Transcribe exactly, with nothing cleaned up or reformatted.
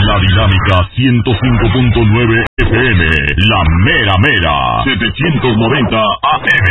La Dinámica ciento cinco punto nueve F M, la mera mera, setecientos noventa A M.